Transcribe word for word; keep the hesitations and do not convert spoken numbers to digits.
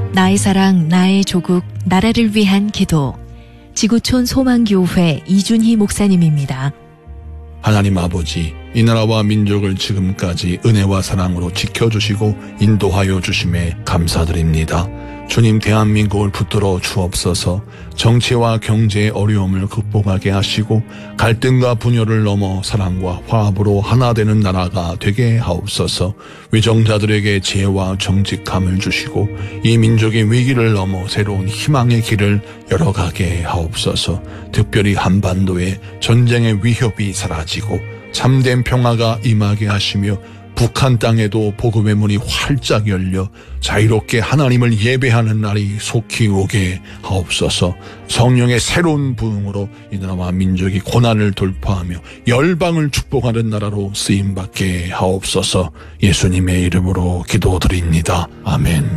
나의 사랑, 나의 조국, 나라를 위한 기도. 지구촌 소망교회 이준희 목사님입니다. 하나님 아버지, 이 나라와 민족을 지금까지 은혜와 사랑으로 지켜주시고 인도하여 주심에 감사드립니다. 주님, 대한민국을 붙들어 주옵소서. 정치와 경제의 어려움을 극복하게 하시고 갈등과 분열을 넘어 사랑과 화합으로 하나 되는 나라가 되게 하옵소서. 위정자들에게 지혜와 정직함을 주시고 이 민족의 위기를 넘어 새로운 희망의 길을 열어가게 하옵소서. 특별히 한반도에 전쟁의 위협이 사라지고 참된 평화가 임하게 하시며 북한 땅에도 복음의 문이 활짝 열려 자유롭게 하나님을 예배하는 날이 속히 오게 하옵소서. 성령의 새로운 부흥으로 이 나라와 민족이 고난을 돌파하며 열방을 축복하는 나라로 쓰임받게 하옵소서. 예수님의 이름으로 기도드립니다. 아멘.